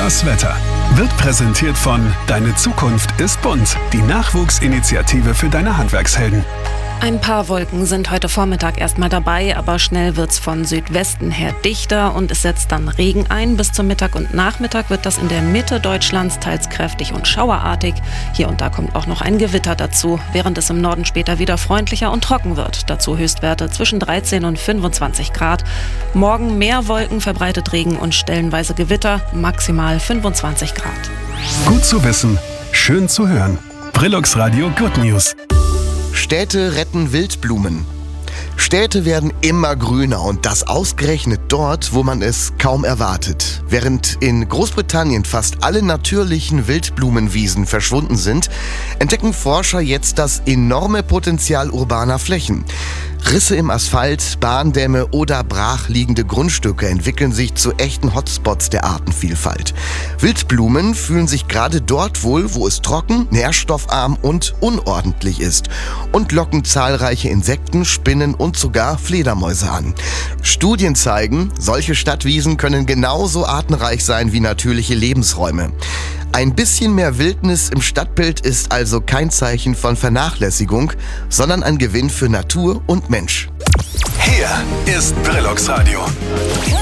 Das Wetter wird präsentiert von Deine Zukunft ist bunt, die Nachwuchsinitiative für deine Handwerkshelden. Ein paar Wolken sind heute Vormittag erstmal dabei, aber schnell wird's von Südwesten her dichter und es setzt dann Regen ein. Bis zum Mittag und Nachmittag wird das in der Mitte Deutschlands teils kräftig und schauerartig. Hier und da kommt auch noch ein Gewitter dazu, während es im Norden später wieder freundlicher und trocken wird. Dazu Höchstwerte zwischen 13 und 25 Grad. Morgen mehr Wolken, verbreitet Regen und stellenweise Gewitter, maximal 25 Grad. Gut zu wissen, schön zu hören. Brillux Radio Good News. Städte retten Wildblumen. Städte werden immer grüner und das ausgerechnet dort, wo man es kaum erwartet. Während in Großbritannien fast alle natürlichen Wildblumenwiesen verschwunden sind, entdecken Forscher jetzt das enorme Potenzial urbaner Flächen. Risse im Asphalt, Bahndämme oder brachliegende Grundstücke entwickeln sich zu echten Hotspots der Artenvielfalt. Wildblumen fühlen sich gerade dort wohl, wo es trocken, nährstoffarm und unordentlich ist und locken zahlreiche Insekten, Spinnen und sogar Fledermäuse an. Studien zeigen, solche Stadtwiesen können genauso artenreich sein wie natürliche Lebensräume. Ein bisschen mehr Wildnis im Stadtbild ist also kein Zeichen von Vernachlässigung, sondern ein Gewinn für Natur und Mensch. Hier ist Brillux Radio.